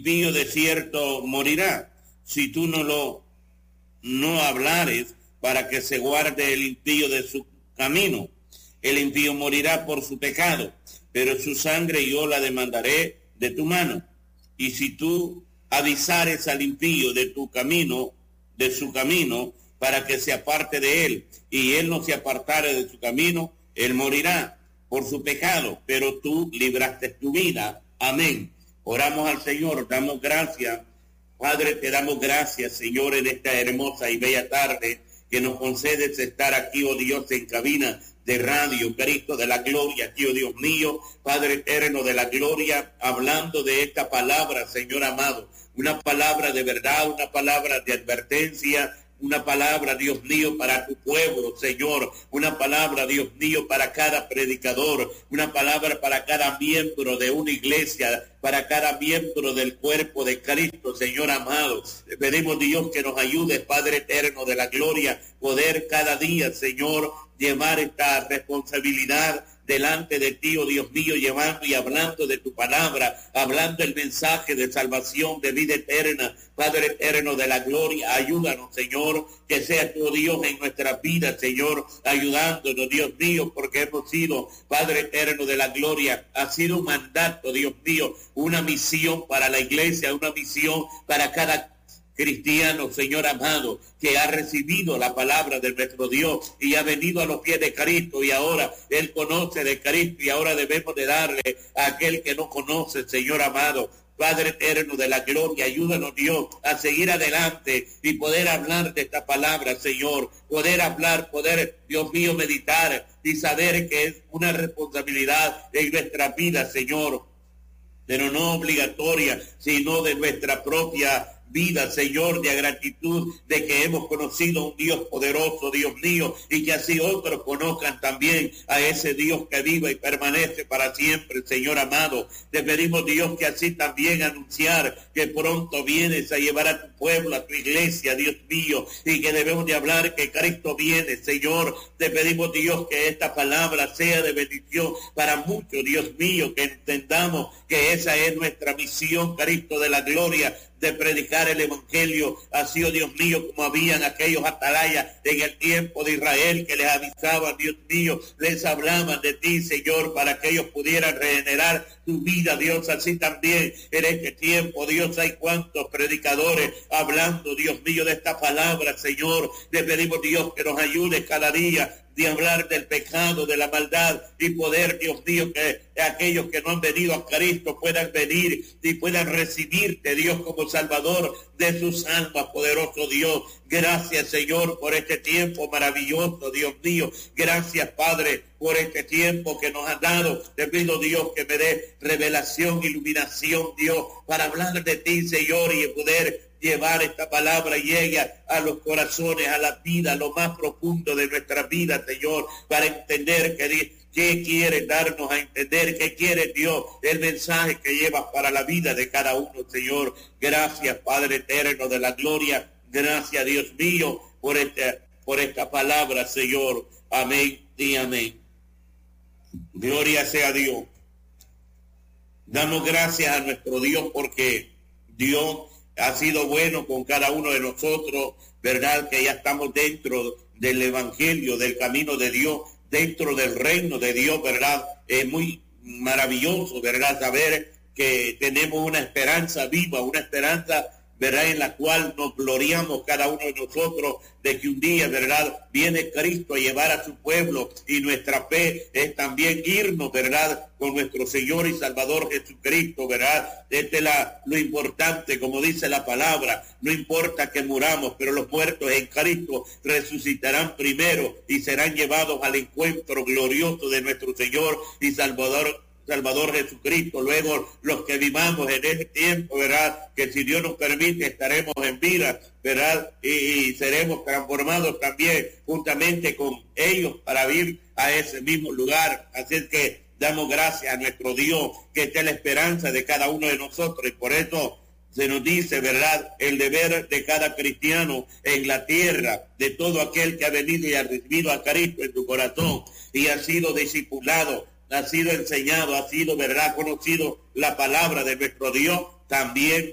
impío de cierto morirá, si tú no hablares para que se guarde el impío de su camino. El impío morirá por su pecado, pero su sangre yo la demandaré de tu mano. Y si tú avisares al impío de tu camino, de su camino, para que se aparte de él, y él no se apartare de su camino, él morirá por su pecado, pero tú libraste tu vida. Amén. Oramos al Señor, damos gracias. Padre, te damos gracias, Señor, en esta hermosa y bella tarde que nos concedes estar aquí, oh Dios, en cabina de radio, Cristo de la gloria, aquí, oh Dios mío, Padre eterno de la gloria, hablando de esta palabra, Señor amado, una palabra de verdad, una palabra de advertencia, una palabra, Dios mío, para tu pueblo, Señor, una palabra, Dios mío, para cada predicador, una palabra para cada miembro de una iglesia, para cada miembro del cuerpo de Cristo, Señor amado. Le pedimos, Dios, que nos ayude, Padre eterno de la gloria, poder cada día, Señor, llevar esta responsabilidad delante de ti, oh Dios mío, llevando y hablando de tu palabra, hablando el mensaje de salvación, de vida eterna. Padre eterno de la gloria, ayúdanos, Señor, que sea tu Dios en nuestras vidas, Señor, ayudándonos, Dios mío, porque hemos sido, Padre eterno de la gloria, ha sido un mandato, Dios mío, una misión para la iglesia, una misión para cada cristiano, Señor amado, que ha recibido la palabra de nuestro Dios y ha venido a los pies de Cristo, y ahora Él conoce de Cristo, y ahora debemos de darle a aquel que no conoce, Señor amado. Padre eterno de la gloria, ayúdanos, Dios, a seguir adelante y poder hablar de esta palabra, Señor, poder hablar, poder, Dios mío, meditar y saber que es una responsabilidad en nuestra vida, Señor, pero no obligatoria, sino de nuestra propia vida, Señor, de gratitud, de que hemos conocido a un Dios poderoso, Dios mío, y que así otros conozcan también a ese Dios que vive y permanece para siempre, Señor amado. Te pedimos, Dios, que así también anunciar que pronto vienes a llevar a tu pueblo, a tu iglesia, Dios mío, y que debemos de hablar que Cristo viene, Señor. Te pedimos, Dios, que esta palabra sea de bendición para muchos, Dios mío, que entendamos que esa es nuestra misión, Cristo de la gloria, de predicar el evangelio, así, oh Dios mío, como habían aquellos atalayas en el tiempo de Israel que les avisaban, Dios mío, les hablaban de ti, Señor, para que ellos pudieran regenerar tu vida, Dios. Así también en este tiempo, Dios, hay cuantos predicadores hablando, Dios mío, de esta palabra, Señor. Le pedimos, Dios, que nos ayude cada día de hablar del pecado, de la maldad, y poder, Dios mío, que aquellos que no han venido a Cristo puedan venir y puedan recibirte, Dios, como Salvador de sus almas, poderoso Dios. Gracias, Señor, por este tiempo maravilloso, Dios mío. Gracias, Padre, por este tiempo que nos has dado. Te pido, Dios, que me dé revelación, iluminación, Dios, para hablar de ti, Señor, y poder llevar esta palabra, llegue a los corazones, a la vida, a lo más profundo de nuestra vida, Señor, para entender qué quiere darnos a entender, qué quiere Dios, el mensaje que llevas para la vida de cada uno, Señor. Gracias, Padre eterno de la gloria. Gracias, Dios mío, por esta palabra, Señor. Amén y amén. Gloria sea a Dios. Damos gracias a nuestro Dios porque Dios ha sido bueno con cada uno de nosotros, ¿verdad? Que ya estamos dentro del evangelio, del camino de Dios, dentro del reino de Dios, ¿verdad? Es muy maravilloso, ¿verdad? Saber que tenemos una esperanza viva, una esperanza, ¿verdad?, en la cual nos gloriamos cada uno de nosotros de que un día, ¿verdad?, viene Cristo a llevar a su pueblo, y nuestra fe es también irnos, ¿verdad?, con nuestro Señor y Salvador Jesucristo, ¿verdad? Este es lo importante, como dice la palabra, no importa que muramos, pero los muertos en Cristo resucitarán primero y serán llevados al encuentro glorioso de nuestro Señor y Salvador Jesucristo. Luego los que vivamos en este tiempo, ¿verdad?, que si Dios nos permite estaremos en vida, ¿verdad?, y seremos transformados también juntamente con ellos para ir a ese mismo lugar. Así es que damos gracias a nuestro Dios, que esta es la esperanza de cada uno de nosotros, y por eso se nos dice, ¿verdad?, el deber de cada cristiano en la tierra, de todo aquel que ha venido y ha recibido a Cristo en su corazón y ha sido discipulado, ha sido enseñado, ha sido, ¿verdad?, conocido la palabra de nuestro Dios, también